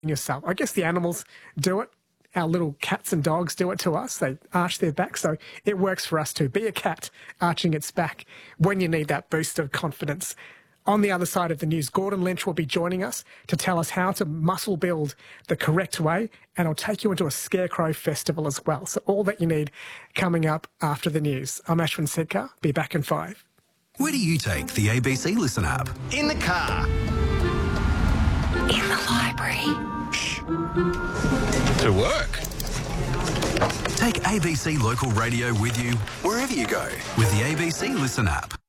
yourself. I guess the animals do it. Our little cats and dogs do it to us. They arch their back, so it works for us too. Be a cat arching its back when you need that boost of confidence. On the other side of the news, Gordon Lynch will be joining us to tell us how to muscle build the correct way, and I'll take you into a Scarecrow festival as well. So all that you need coming up after the news. I'm Ashwin Sedkar. Be back in 5. Where do you take the ABC Listen app? In the car. In the library. To work. Take ABC Local Radio with you wherever you go with the ABC Listen app.